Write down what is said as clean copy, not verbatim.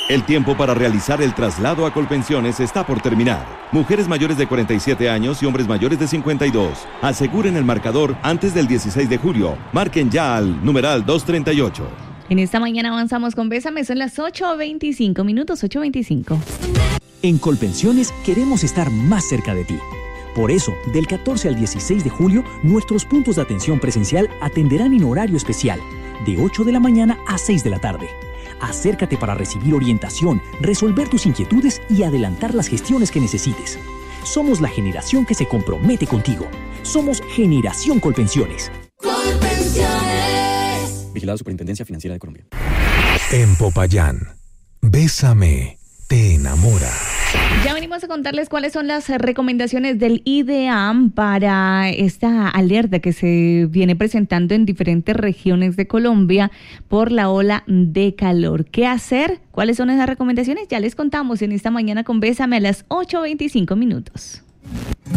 El tiempo para realizar el traslado a Colpensiones está por terminar. Mujeres mayores de 47 años y hombres mayores de 52. Aseguren el marcador antes del 16 de julio. Marquen ya al numeral 238. En esta mañana avanzamos con Bésame, son las 8:25 minutos, 8:25. En Colpensiones queremos estar más cerca de ti. Por eso, del 14 al 16 de julio, nuestros puntos de atención presencial atenderán en horario especial, de 8 de la mañana a 6 de la tarde. Acércate para recibir orientación, resolver tus inquietudes y adelantar las gestiones que necesites. Somos la generación que se compromete contigo. Somos Generación Colpensiones. Colpensiones. Vigilada Superintendencia Financiera de Colombia. En Popayán, Bésame te enamora. Ya venimos a contarles cuáles son las recomendaciones del IDEAM para esta alerta que se viene presentando en diferentes regiones de Colombia por la ola de calor. ¿Qué hacer? ¿Cuáles son esas recomendaciones? Ya les contamos en esta mañana con Bésame a las 8:25 minutos.